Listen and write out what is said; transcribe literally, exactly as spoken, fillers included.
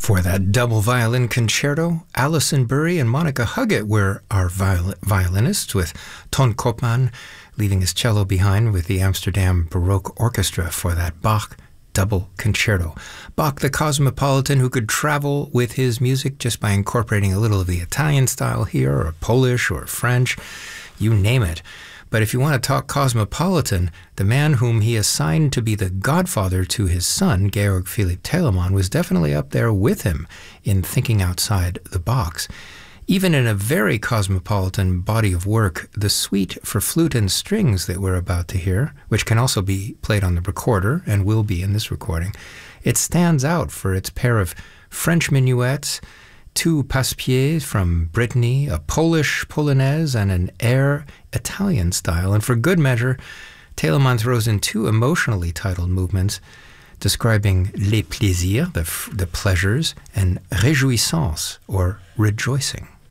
For that double violin concerto, Alison Burry and Monica Huggett were our viol violinists, with Ton Koopman leaving his cello behind with the Amsterdam Baroque Orchestra for that Bach double concerto. Bach, the cosmopolitan who could travel with his music just by incorporating a little of the Italian style here, or Polish, or French, you name it. But if you want to talk cosmopolitan, the man whom he assigned to be the godfather to his son, Georg Philipp Telemann, was definitely up there with him in thinking outside the box. Even in a very cosmopolitan body of work, the suite for flute and strings that we're about to hear, which can also be played on the recorder and will be in this recording, it stands out for its pair of French minuets, two passe-pieds from Brittany, a Polish polonaise, and an air Italian style. And for good measure, Telemann throws in two emotionally titled movements describing les plaisirs, the, the pleasures, and réjouissance, or rejoicing.